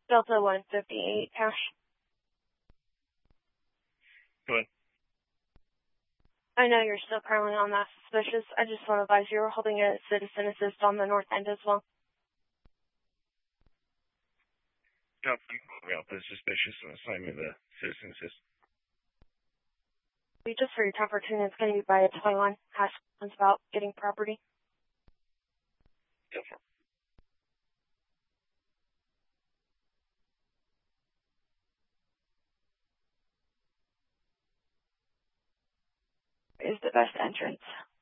Delta 158, cash. Go ahead. I know you're still currently on that suspicious. I just want to advise you we're holding a citizen assist on the north end as well. The suspicious and assignment of the citizen assist. Just for your time for tuning, it's going to be by a 21. Ask questions about getting property. Go for it. Is the best entrance.